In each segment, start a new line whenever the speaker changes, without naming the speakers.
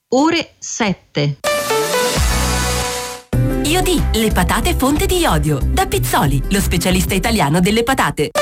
ore 7.
Iodi, le patate fonte di iodio. Da Pizzoli, lo specialista italiano delle patate.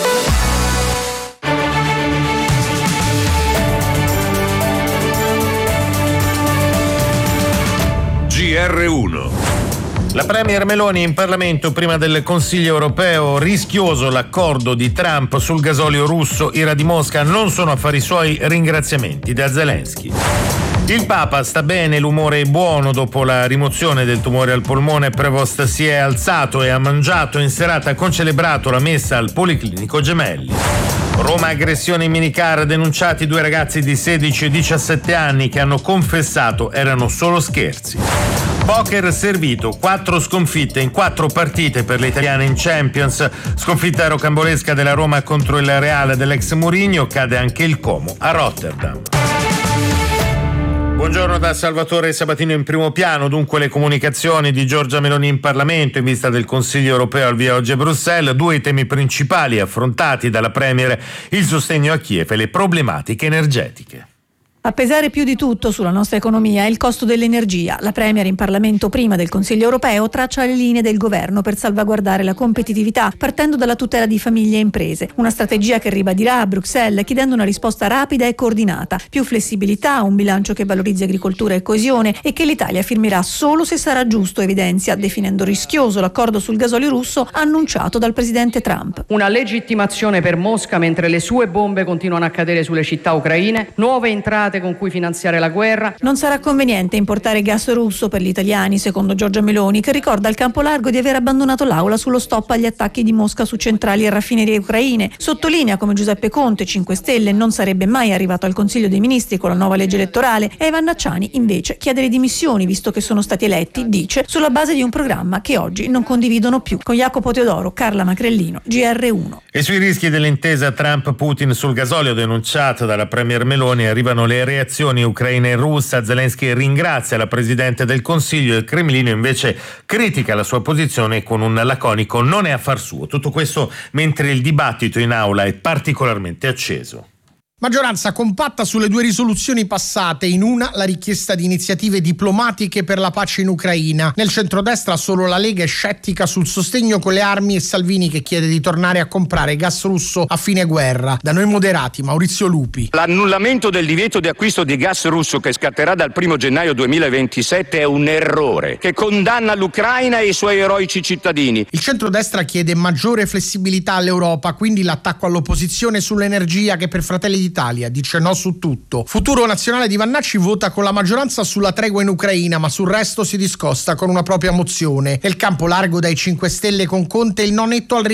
GR1. La premier Meloni in Parlamento prima del Consiglio europeo. Rischioso l'accordo di Trump sul gasolio russo. Ira di Mosca, non sono affari suoi, ringraziamenti da Zelensky. Il Papa sta bene, l'umore è buono dopo la rimozione del tumore al polmone. Prevost si è alzato e ha mangiato in serata, concelebrato la messa al Policlinico Gemelli. Roma, aggressione in minicar, denunciati 2 ragazzi di 16 e 17 anni che hanno confessato erano solo scherzi. Poker servito, 4 sconfitte in 4 partite per le italiane in Champions. Sconfitta rocambolesca della Roma contro il Real dell'ex Mourinho, cade anche il Como a Rotterdam. Buongiorno da Salvatore Sabatino in primo piano. Dunque le comunicazioni di Giorgia Meloni in Parlamento in vista del Consiglio europeo al via oggi a Bruxelles. 2 i temi principali affrontati dalla Premier: il sostegno a Kiev e le problematiche energetiche.
A pesare più di tutto sulla nostra economia è il costo dell'energia. La Premier in Parlamento prima del Consiglio europeo traccia le linee del governo per salvaguardare la competitività, partendo dalla tutela di famiglie e imprese. Una strategia che ribadirà a Bruxelles chiedendo una risposta rapida e coordinata, più flessibilità, un bilancio che valorizzi agricoltura e coesione e che l'Italia firmerà solo se sarà giusto, evidenzia, definendo rischioso l'accordo sul gasolio russo annunciato dal presidente Trump.
Una legittimazione per Mosca mentre le sue bombe continuano a cadere sulle città ucraine, nuove entrate con cui finanziare la guerra.
Non sarà conveniente importare gas russo per gli italiani, secondo Giorgia Meloni, che ricorda al campo largo di aver abbandonato l'Aula sullo stop agli attacchi di Mosca su centrali e raffinerie ucraine. Sottolinea come Giuseppe Conte, 5 Stelle, non sarebbe mai arrivato al Consiglio dei Ministri con la nuova legge elettorale e Ivan Nacciani invece chiede le dimissioni visto che sono stati eletti, dice, sulla base di un programma che oggi non condividono più. Con Jacopo Teodoro, Carla Macrellino, GR1.
E sui rischi dell'intesa Trump-Putin sul gasolio denunciata dalla premier Meloni arrivano le reazioni ucraina e russa. Zelensky ringrazia la Presidente del Consiglio, il Cremlino invece critica la sua posizione con un laconico non è affar suo. Tutto questo mentre il dibattito in aula è particolarmente acceso.
Maggioranza compatta sulle 2 risoluzioni passate, in una la richiesta di iniziative diplomatiche per la pace in Ucraina. Nel centrodestra solo la Lega è scettica sul sostegno con le armi e Salvini che chiede di tornare a comprare gas russo a fine guerra. Da noi moderati, Maurizio Lupi.
L'annullamento del divieto di acquisto di gas russo che scatterà dal 1 gennaio 2027 è un errore che condanna l'Ucraina e i suoi eroici cittadini.
Il centrodestra chiede maggiore flessibilità all'Europa, quindi l'attacco all'opposizione sull'energia che per Fratelli d'Italia dice no su tutto. Futuro Nazionale di Vannacci vota con la maggioranza sulla tregua in Ucraina, ma sul resto si discosta con una propria mozione. Nel campo largo dai 5 Stelle con Conte il no netto al